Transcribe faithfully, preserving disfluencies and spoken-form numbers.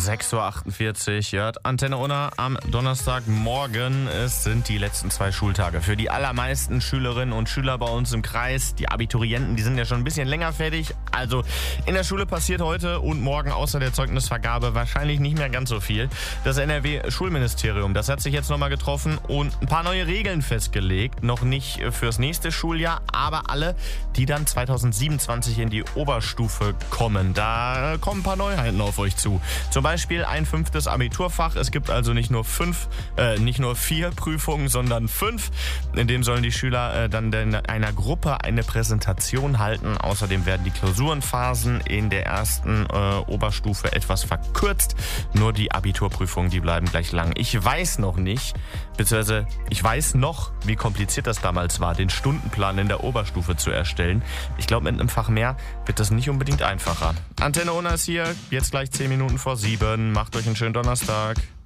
sechs Uhr achtundvierzig, ihr hört Antenne Unna am Donnerstagmorgen. Es sind die letzten zwei Schultage für die allermeisten Schülerinnen und Schüler bei uns im Kreis. Die Abiturienten, die sind ja schon ein bisschen länger fertig. Also in der Schule passiert heute und morgen außer der Zeugnisvergabe wahrscheinlich nicht mehr ganz so viel. Das N R W-Schulministerium, das hat sich jetzt nochmal getroffen und ein paar neue Regeln festgelegt. Noch nicht fürs nächste Schuljahr, aber alle, die dann zweitausendsiebenundzwanzig in die Oberstufe kommen. Da kommen ein paar Neuheiten auf euch zu. Zum Beispiel ein fünftes Abiturfach. Es gibt also nicht nur fünf, äh, nicht nur vier Prüfungen, sondern fünf. In dem sollen die Schüler äh, dann in einer Gruppe eine Präsentation halten. Außerdem werden die Klausurenphasen in der ersten äh, Oberstufe etwas verkürzt. Nur die Abiturprüfungen, die bleiben gleich lang. Ich weiß noch nicht, beziehungsweise ich weiß noch, wie kompliziert das damals war, den Stundenplan in der Oberstufe zu erstellen. Ich glaube, mit einem Fach mehr wird das nicht unbedingt einfacher. Antenne Unna ist hier, jetzt gleich zehn Minuten vor sieben. Macht euch einen schönen Donnerstag.